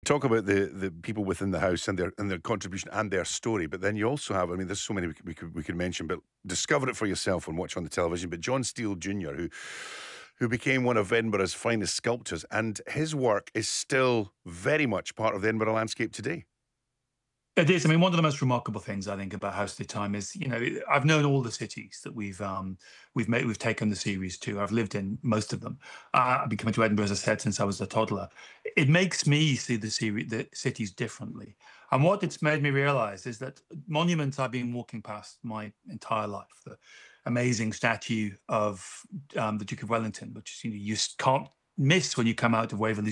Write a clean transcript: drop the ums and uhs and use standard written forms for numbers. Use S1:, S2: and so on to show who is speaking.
S1: talk about the people within the house and their contribution and their story, but then you also have, I mean, there's so many we could mention, but discover it for yourself and watch on the television. But John Steele Jr., who became one of Edinburgh's finest sculptors, and his work is still very much part of the Edinburgh landscape today.
S2: It is. I mean, one of the most remarkable things I think about House of the Time is, I've known all the cities that we've taken the series to. I've lived in most of them. I've been coming to Edinburgh, as I said, since I was a toddler. It makes me see the cities differently. And what it's made me realize is that monuments I've been walking past my entire life, the amazing statue of the Duke of Wellington, which you can't miss when you come out of Waverley